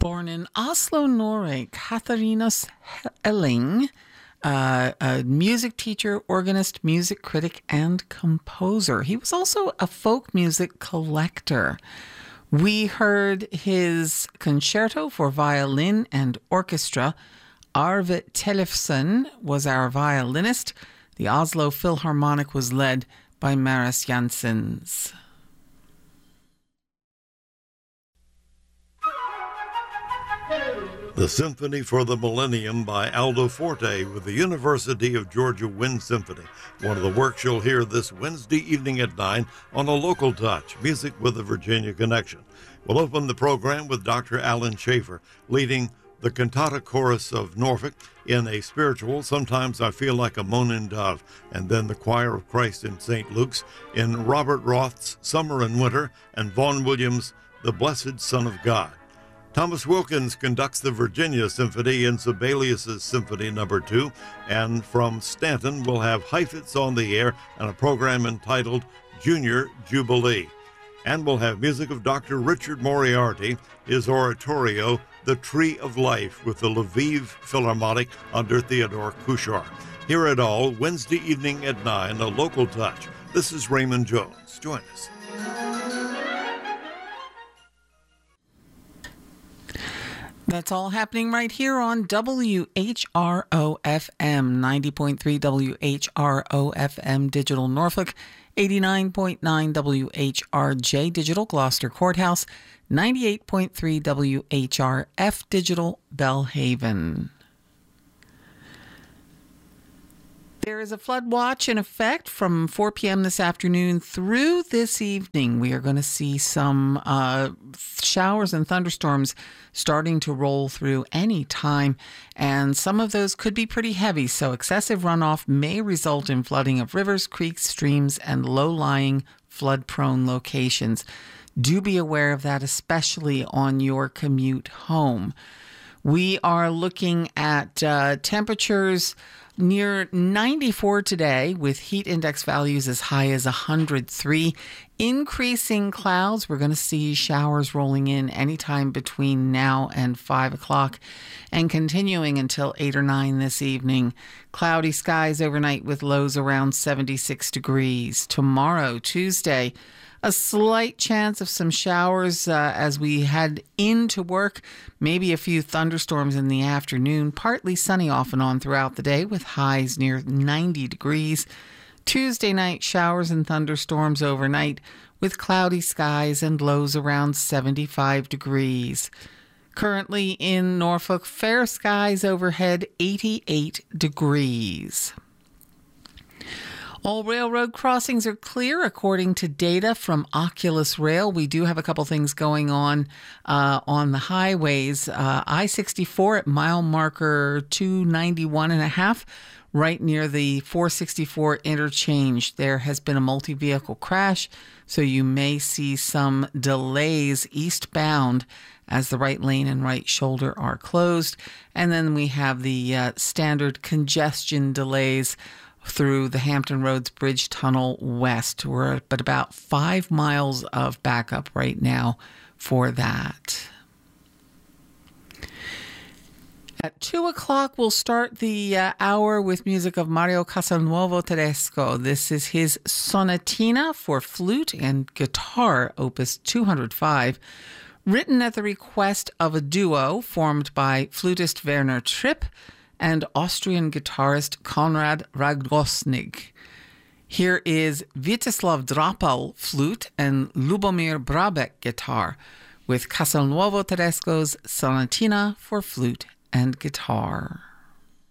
Born in Oslo, Norway, Katharinas Elling, a music teacher, organist, music critic, and composer. He was also a folk music collector. We heard his concerto for violin and orchestra. Arve Tellefsen was our violinist. The Oslo Philharmonic was led by Maris Janssens. The Symphony for the Millennium by Aldo Forte with the University of Georgia Wind Symphony. One of the works you'll hear this Wednesday evening at 9 on A Local Touch, Music with a Virginia Connection. We'll open the program with Dr. Alan Schaefer leading the Cantata Chorus of Norfolk in a spiritual, Sometimes I Feel Like a Moaning Dove, and then the Choir of Christ in St. Luke's in Robert Roth's Summer and Winter, and Vaughan Williams' The Blessed Son of God. Thomas Wilkins conducts the Virginia Symphony in Sibelius' Symphony No. 2, and from Stanton we'll have Heifetz on the air and a program entitled Junior Jubilee. And we'll have music of Dr. Richard Moriarty, his oratorio, The Tree of Life, with the Lviv Philharmonic under Theodore Kuchar. Hear it all Wednesday evening at 9, A Local Touch. This is Raymond Jones. Join us. That's all happening right here on WHRO-FM, 90.3 WHRO-FM Digital Norfolk, 89.9 WHRJ Digital Gloucester Courthouse, 98.3 WHRF Digital Belhaven. There is a flood watch in effect from 4 p.m. this afternoon through this evening. We are going to see some showers and thunderstorms starting to roll through any time, and some of those could be pretty heavy, so excessive runoff may result in flooding of rivers, creeks, streams, and low-lying flood-prone locations. Do be aware of that, especially on your commute home. We are looking at temperatures near 94 today, with heat index values as high as 103. Increasing clouds. We're going to see showers rolling in anytime between now and 5 o'clock and continuing until 8 or 9 this evening. Cloudy skies overnight with lows around 76 degrees. Tomorrow, Tuesday, a slight chance of some showers as we head into work. Maybe a few thunderstorms in the afternoon. Partly sunny off and on throughout the day with highs near 90 degrees. Tuesday night, showers and thunderstorms overnight with cloudy skies and lows around 75 degrees. Currently in Norfolk, fair skies overhead, 88 degrees. All railroad crossings are clear according to data from Oculus Rail. We do have a couple things going on the highways. I-64 at mile marker 291.5, right near the 464 interchange. There has been a multi-vehicle crash, so you may see some delays eastbound as the right lane and right shoulder are closed. And then we have the standard congestion delays through the Hampton Roads Bridge Tunnel West. We're at about 5 miles of backup right now for that. At 2 o'clock, we'll start the hour with music of Mario Castelnuovo Tedesco. This is his Sonatina for flute and guitar, opus 205, written at the request of a duo formed by flutist Werner Tripp and Austrian guitarist Konrad Ragosnig. Here is Vítězslav Drapal flute and Lubomir Brabec guitar with Castelnuovo Tedesco's Sonatina for flute and guitar.